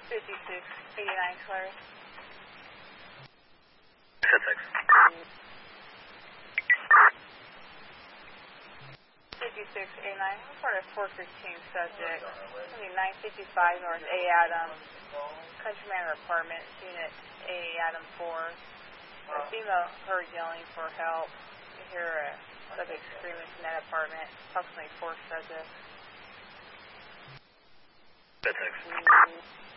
5689 Claire. 5689, report a 415 subject. It's going to be 955 North A Adam, Country Manor Apartments, Unit A Adam 4. A female heard yelling for help. You hear a subject screaming from that apartment, approximately 4 subjects.